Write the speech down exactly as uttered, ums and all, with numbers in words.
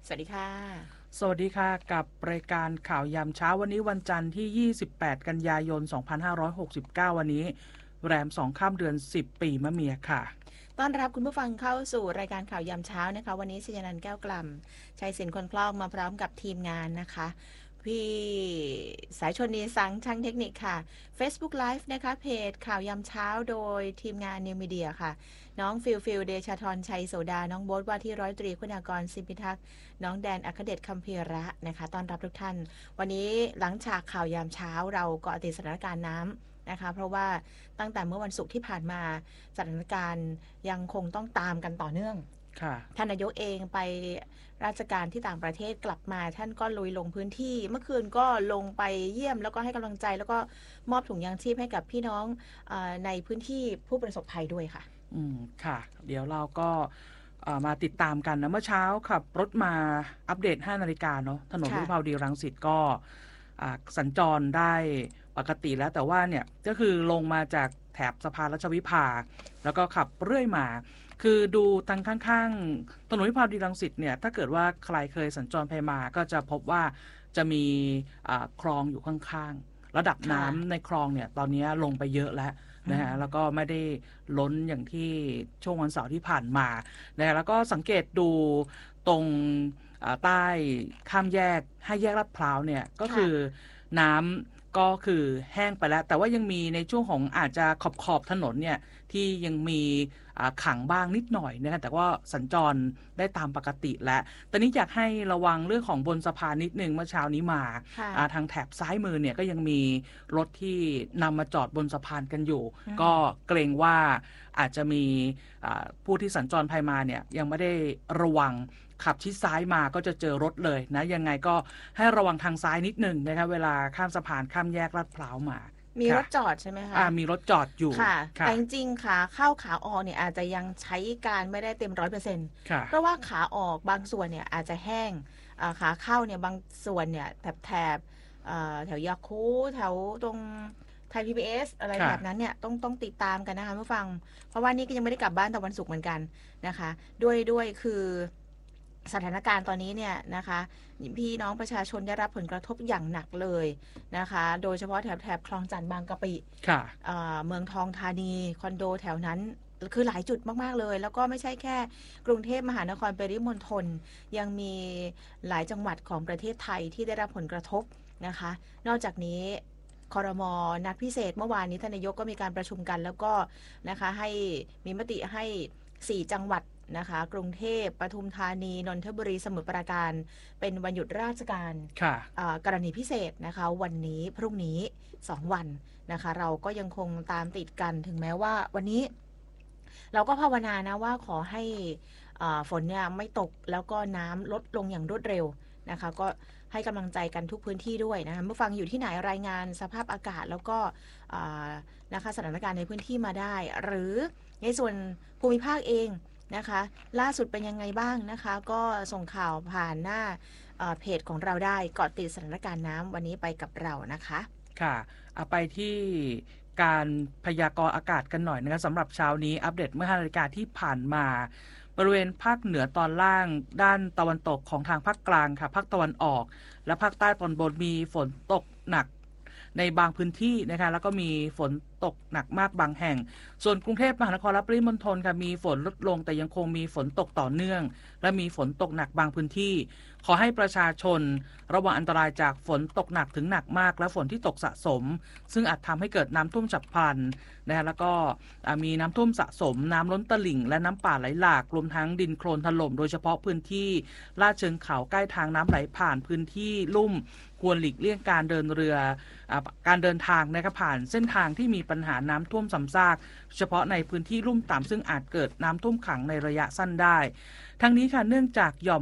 สวัสดีค่ะสวัสดีค่ะกับรายการข่าวยามเช้าวันนี้วันจันทร์ที่ยี่สิบแปดกันยายนสองพันห้าร้อยหกสิบเก้าวันนี้แรมสองค่ำเดือนสิบปีมะเมียค่ะต้อนรับคุณผู้ฟังเข้าสู่รายการข่าวยามเช้านะคะวันนี้ชยนันท์แก้วกล่ำชัยศิลป์คนคล่องมาพร้อมกับทีมงานนะคะพี่สายชนนีสังช่างเทคนิคค่ะ Facebook Live นะคะเพจข่าวยามเช้าโดยทีมงานนิวมีเดียค่ะน้องฟิลฟิลเดชาธรชัยโสดาน้องโบ๊ทว่าที่ร้อยตรีคุณากรสิมพิทักษ์น้องแดนอัครเดชคัมพีระนะคะต้อนรับทุกท่านวันนี้หลังจากข่าวยามเช้าเราก็ติดสถานการณ์น้ำนะคะเพราะว่าตั้งแต่เมื่อวันศุกร์ที่ผ่านมาสถานการณ์ยังคงต้องตามกันต่อเนื่องท่านนายกเองไปราชการที่ต่างประเทศกลับมาท่านก็ลุยลงพื้นที่เมื่อคืนก็ลงไปเยี่ยมแล้วก็ให้กำลังใจแล้วก็มอบถุงยางชีพให้กับพี่น้องอในพื้นที่ผู้ประสบภัยด้วยค่ะอืมค่ะเดี๋ยวเราก็มาติดตามกันนะเมื่อเช้าขับรถมาอัปเดตห้านาฬิกาเนาะถนนวิภาวดีรังสิตก็สัญจรได้ปกติแล้วแต่ว่าเนี่ยก็คือลงมาจากแถบสะพานรัชวิภาแล้วก็ขับเรื่อยมาคือดูทางข้างๆถนนวิภาวดีรังสิตเนี่ยถ้าเกิดว่าใครเคยสัญจรไปมาก็จะพบว่าจะมีคลองอยู่ข้างๆระดับน้ำในคลองเนี่ยตอนนี้ลงไปเยอะแล้วนะฮะแล้วก็ไม่ได้ล้นอย่างที่ช่วงวันเสาร์ที่ผ่านมานะฮะแล้วก็สังเกตดูตรงใต้ข้ามแยกห้าแยกลาดพร้าวเนี่ยก็คือน้ำก็คือแห้งไปแล้วแต่ว่ายังมีในช่วงของอาจจะขอบขอบถนนเนี่ยที่ยังมีขังบ้างนิดหน่อยนะคะแต่ว่าสัญจรได้ตามปกติแล้วตอนนี้อยากให้ระวังเรื่องของบนสะพานนิดนึงเมื่อเช้านี้มาทางแถบซ้ายมือเนี่ยก็ยังมีรถที่นำมาจอดบนสะพานกันอยู่ก็เกรงว่าอาจจะมีผู้ที่สัญจรภายมาเนี่ยยังไม่ได้ระวังขับชิดซ้ายมาก็จะเจอรถเลยนะยังไงก็ให้ระวังทางซ้ายนิดนึงนะคะเวลาข้ามสะพานข้ามแยกลาดพร้าวมามีรถจอดใช่ไหมคะอ่ามีรถจอดอยู่ค่ะแต่จริงๆขาเข้าขาออกเนี่ยอาจจะยังใช้การไม่ได้เต็มร้อยเปอร์เซ็นต์เพราะว่าขาออกบางส่วนเนี่ยอาจจะแห้งขาเข้าเนี่ยบางส่วนเนี่ยแถบแถบแถวยาคูแถวตรงไทย พี บี เอส อะไรแบบนั้นเนี่ยต้องต้องติดตามกันนะคะเมื่อฟังเพราะว่านี่ก็ยังไม่ได้กลับบ้านแต่วันศุกร์เหมือนกันนะคะด้วยด้วยคือสถานการณ์ตอนนี้เนี่ยนะคะพี่น้องประชาชนได้รับผลกระทบอย่างหนักเลยนะคะโดยเฉพาะแถบแถบคลองจันทน์บางกะปิเมืองทองธานีคอนโดแถวนั้นคือหลายจุดมากๆเลยแล้วก็ไม่ใช่แค่กรุงเทพมหานครปริมณฑลยังมีหลายจังหวัดของประเทศไทยที่ได้รับผลกระทบนะคะนอกจากนี้ครม.นัดพิเศษเมื่อวานนี้ท่านนายกก็มีการประชุมกันแล้วก็นะคะให้มีมติให้สี่จังหวัดนะคะกรุงเทพปทุมธานีนนทบุรีสมุทรปราการเป็นวันหยุดราชการกรณีพิเศษนะคะวันนี้พรุ่งนี้สองวันนะคะเราก็ยังคงตามติดกันถึงแม้ว่าวันนี้เราก็ภาวนานะว่าขอให้ฝนเนี่ยไม่ตกแล้วก็น้ำลดลงอย่างรวดเร็วนะคะก็ให้กำลังใจกันทุกพื้นที่ด้วยนะคะเมื่อฟังอยู่ที่ไหนรายงานสภาพอากาศแล้วก็นะคะสถานการณ์ในพื้นที่มาได้หรือในส่วนภูมิภาคเองนะคะล่าสุดเป็นยังไงบ้างนะคะก็ส่งข่าวผ่านหน้าเพจของเราได้เกาะติดสถานการณ์น้ำวันนี้ไปกับเรานะคะค่ะเอาไปที่การพยากรณ์อากาศกันหน่อยนะคะสำหรับเช้านี้อัปเดตเมื่อห้านาฬิกาที่ผ่านมาบริเวณภาคเหนือตอนล่างด้านตะวันตกของทางภาคกลางค่ะภาคตะวันออกและภาคใต้ตอนบนมีฝนตกหนักในบางพื้นที่นะคะแล้วก็มีฝนตกหนักมากบางแห่งส่วนกรุงเทพมหานครและปริมณฑลค่ะมีฝนลดลงแต่ยังคงมีฝนตกต่อเนื่องและมีฝนตกหนักบางพื้นที่ขอให้ประชาชนระวังอันตรายจากฝนตกหนักถึงหนักมากและฝนที่ตกสะสมซึ่งอาจทำให้เกิดน้ำท่วมฉับพลันนะแล้วก็มีน้ำท่วมสะสมน้ำล้นตลิ่งและน้ำป่าไหลหลากรวมทั้งดินโคลนถล่มโดยเฉพาะพื้นที่ลาดเชิงเขาใกล้ทางน้ำไหลผ่านพื้นที่ลุ่มควรหลีกเลี่ยงการเดินเรือการเดินทางนะครับผ่านเส้นทางที่มีปัญหาน้ำท่วมซ้ำซากเฉพาะในพื้นที่ลุ่มต่ำซึ่งอาจเกิดน้ำท่วมขังในระยะสั้นได้ทั้งนี้ค่ะเนื่องจากหย่อม